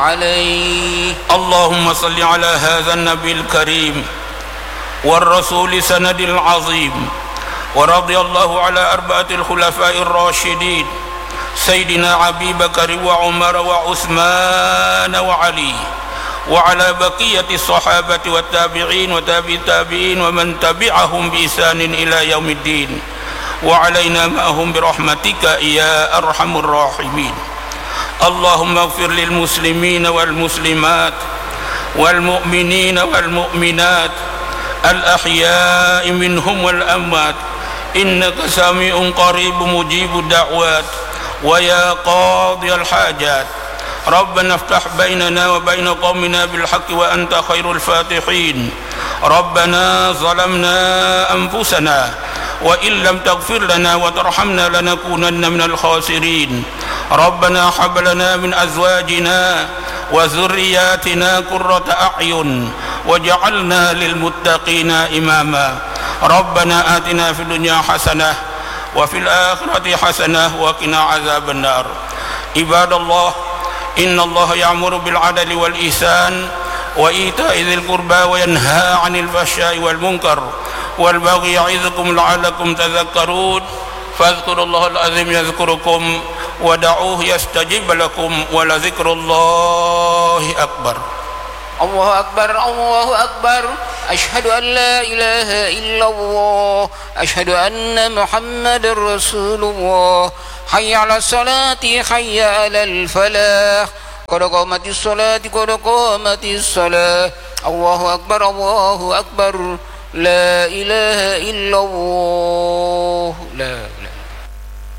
عليه. اللهم صل على هذا النبي الكريم والرسول سند العظيم، ورضي الله على أربعة الخلفاء الراشدين سيدنا أبي بكر وعمر وعثمان وعلي، وعلى بقية الصحابة والتابعين وتابع التابعين ومن تبعهم بإحسان إلى يوم الدين، وعلينا معهم برحمتك يا أرحم الراحمين. اللهم اغفر للمسلمين والمسلمات والمؤمنين والمؤمنات الأحياء منهم والأموات، إنك سميع قريب مجيب الدعوات ويا قاضي الحاجات. ربنا افتح بيننا وبين قومنا بالحق وأنت خير الفاتحين. ربنا ظلمنا أنفسنا وإن لم تغفر لنا وترحمنا لنكونن من الخاسرين. ربنا هب لنا من أزواجنا وذرياتنا قرة أعين وجعلنا للمتقين إماما. ربنا آتنا في الدنيا حسنة وفي الآخرة حسنة وقنا عذاب النار. عباد الله، إن الله يأمر بالعدل والإحسان وإيتاء ذي القربى وينهى عن الفحشاء والمنكر والبغي يعظكم لعلكم تذكرون. فاذكروا الله العظيم يذكركم ودعوه يستجب لكم ولذكر الله أكبر. الله أكبر الله أكبر. أشهد أن لا إله إلا الله. أشهد أن محمد رسول الله. حي على الصلاة حي على الفلاح. قد قامت الصلاة قد قامت الصلاة. الله أكبر الله أكبر. لا إله إلا الله. لا